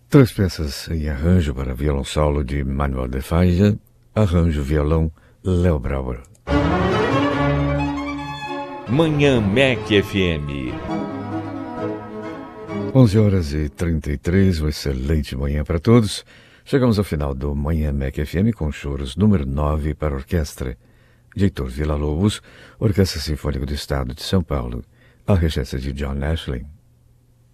Três peças em arranjo para violão solo de Manuel de Falla, arranjo violão Léo Brauer. Manhã Mac FM. 11h33, uma excelente manhã para todos. Chegamos ao final do Manhã Mac FM com choros número 9 para a orquestra de Heitor Villa-Lobos, Orquestra Sinfônica do Estado de São Paulo, a regência de John Ashley.